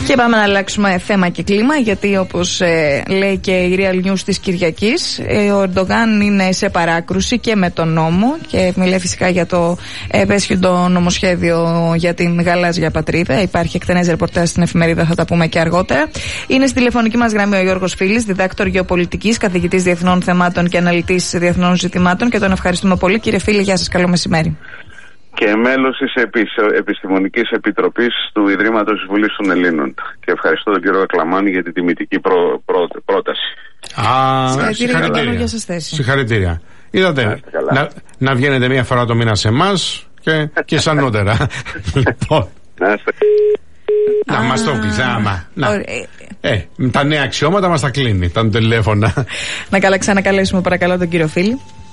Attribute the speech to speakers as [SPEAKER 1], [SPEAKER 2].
[SPEAKER 1] Και πάμε να αλλάξουμε θέμα και κλίμα, γιατί όπως λέει και η Real News της Κυριακής, ο Ερντογάν είναι σε παράκρουση και με τον νόμο και μιλάει φυσικά για το ευαίσθητο νομοσχέδιο για την γαλάζια πατρίδα. Υπάρχει εκτενές ρεπορτάζ στην εφημερίδα, θα τα πούμε και αργότερα. Είναι στη τηλεφωνική μας γραμμή ο Γιώργος Φίλης, διδάκτορ γεωπολιτικής, καθηγητής διεθνών θεμάτων και αναλυτής διεθνών ζητημάτων, και τον ευχαριστούμε πολύ. Κύριε Φίλη, γεια σας, καλό μεσημέρι.
[SPEAKER 2] Και μέλος της Επιστημονικής Επιτροπής του Ιδρύματος της Βουλής των Ελλήνων. Και ευχαριστώ τον κύριο Ακλαμάνη για την τιμητική πρόταση.
[SPEAKER 1] Συγχαρητήρια.
[SPEAKER 3] Συγχαρητήρια. Είδατε, να βγαίνετε μία φορά το μήνα σε εμάς και σαν νότερα. Λοιπόν. Να μας το πεις, τα νέα αξιώματα μας τα κλείνει, τα τηλέφωνα.
[SPEAKER 1] Να ξανακαλέσουμε παρακαλώ τον κύριο Φίλη.